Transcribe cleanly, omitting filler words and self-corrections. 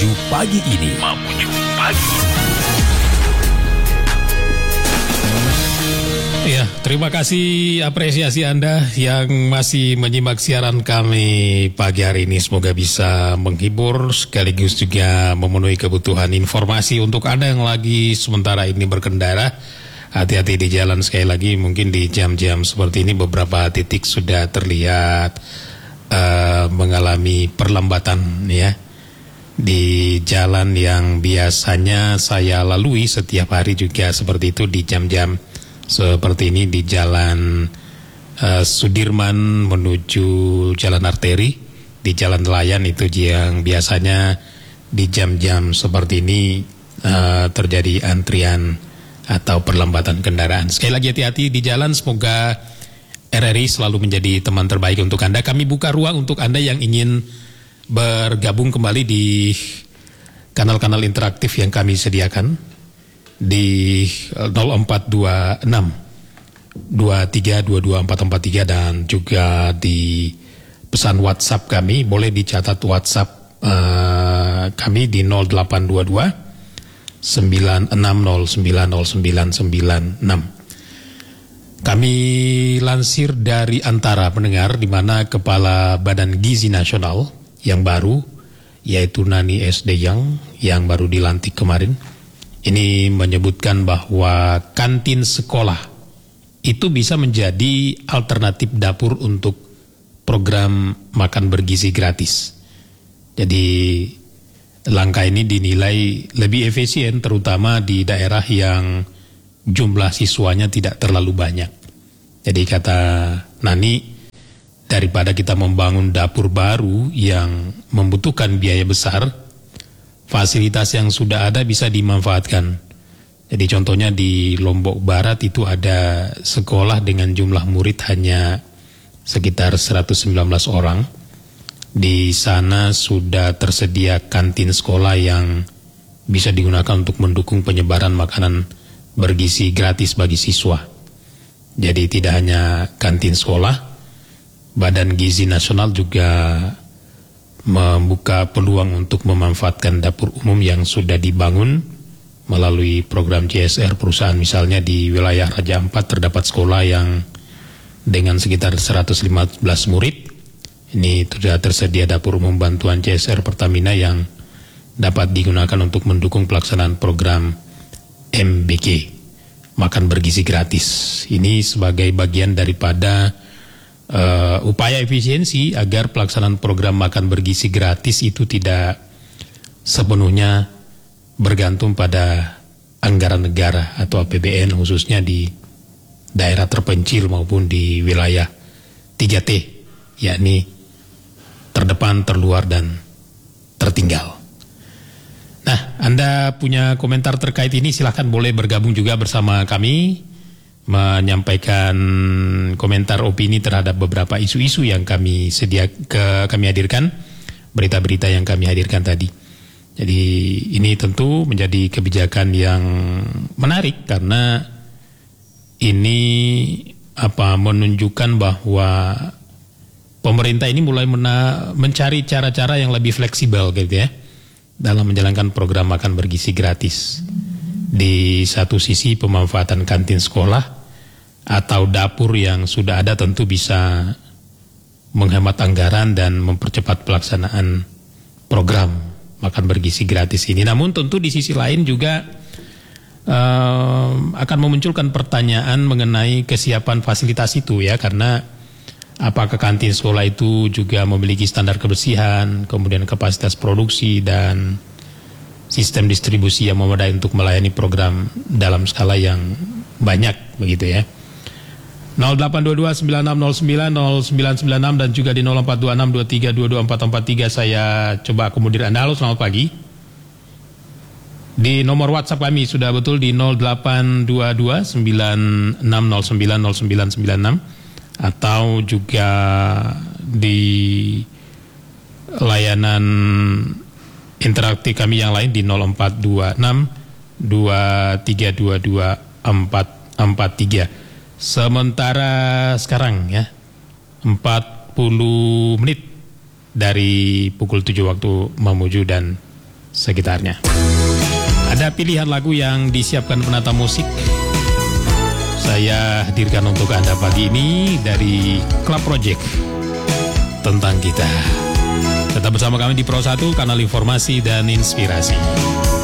Mamuju pagi ini. Mamuju pagi. Ya, terima kasih apresiasi Anda yang masih menyimak siaran kami pagi hari ini. Semoga bisa menghibur sekaligus juga memenuhi kebutuhan informasi untuk Anda yang lagi sementara ini berkendara. Hati-hati di jalan, sekali lagi mungkin di jam-jam seperti ini beberapa titik sudah terlihat mengalami perlambatan ya. Di jalan yang biasanya saya lalui setiap hari juga seperti itu di jam-jam seperti ini di jalan Sudirman menuju jalan arteri, di jalan Nelayan itu yang biasanya di jam-jam seperti ini terjadi antrian atau perlambatan kendaraan. Sekali lagi hati-hati di jalan, semoga RRI selalu menjadi teman terbaik untuk Anda. Kami buka ruang untuk Anda yang ingin bergabung kembali di kanal-kanal interaktif yang kami sediakan di 0426 23224443 dan juga di pesan WhatsApp kami. Boleh dicatat WhatsApp kami di 0822 96090996. Kami lansir dari antara pendengar di mana Kepala Badan Gizi Nasional yang baru, yaitu Nani S.Deyang yang baru dilantik kemarin, ini menyebutkan bahwa kantin sekolah itu bisa menjadi alternatif dapur untuk program makan bergizi gratis. Jadi langkah ini dinilai lebih efisien terutama di daerah yang jumlah siswanya tidak terlalu banyak. Jadi kata Nani, daripada kita membangun dapur baru yang membutuhkan biaya besar, fasilitas yang sudah ada bisa dimanfaatkan. Jadi contohnya di Lombok Barat itu ada sekolah dengan jumlah murid hanya sekitar 119 orang. Di sana sudah tersedia kantin sekolah yang bisa digunakan untuk mendukung penyebaran makanan bergizi gratis bagi siswa. Jadi tidak hanya kantin sekolah, Badan Gizi Nasional juga membuka peluang untuk memanfaatkan dapur umum yang sudah dibangun melalui program CSR perusahaan. Misalnya di wilayah Raja Ampat terdapat sekolah yang dengan sekitar 115 murid. Ini sudah tersedia dapur umum bantuan CSR Pertamina yang dapat digunakan untuk mendukung pelaksanaan program MBG, makan bergizi gratis. Ini sebagai bagian daripada upaya efisiensi agar pelaksanaan program makan bergizi gratis itu tidak sepenuhnya bergantung pada anggaran negara atau APBN, khususnya di daerah terpencil maupun di wilayah 3T, yakni terdepan, terluar, dan tertinggal. Nah, Anda punya komentar terkait ini, silahkan boleh bergabung juga bersama kami, menyampaikan komentar opini terhadap beberapa isu-isu yang kami hadirkan, berita-berita yang kami hadirkan tadi. Jadi ini tentu menjadi kebijakan yang menarik karena ini menunjukkan bahwa pemerintah ini mulai mencari cara-cara yang lebih fleksibel gitu ya dalam menjalankan program makan bergizi gratis. Di satu sisi pemanfaatan kantin sekolah atau dapur yang sudah ada tentu bisa menghemat anggaran dan mempercepat pelaksanaan program makan bergizi gratis ini. Namun tentu di sisi lain juga akan memunculkan pertanyaan mengenai kesiapan fasilitas itu ya, karena apakah kantin sekolah itu juga memiliki standar kebersihan, kemudian kapasitas produksi dan sistem distribusi yang memadai untuk melayani program dalam skala yang banyak begitu ya. 0822-9609-0996 dan juga di 0426-23224443 saya coba akomodir Anda. Halo, selamat pagi. Di nomor WhatsApp kami sudah betul di 0822-9609-0996 atau juga di layanan interaktif kami yang lain di 0426-23224443. Sementara sekarang ya 40 menit dari pukul 7 waktu Mamuju dan sekitarnya. Ada pilihan lagu yang disiapkan penata musik. Saya hadirkan untuk Anda pagi ini dari Club Project Tentang Kita. Tetap bersama kami di Pro 1, kanal informasi dan inspirasi.